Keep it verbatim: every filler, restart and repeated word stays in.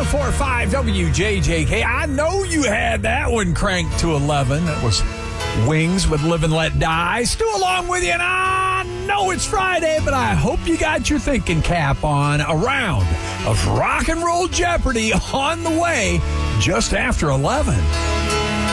four five W J J K. I know you had that one cranked to eleven. That was Wings with Live and Let Die. Stu along with you, and I know it's Friday, but I hope you got your thinking cap on. A round of Rock and Roll Jeopardy on the way just after eleven.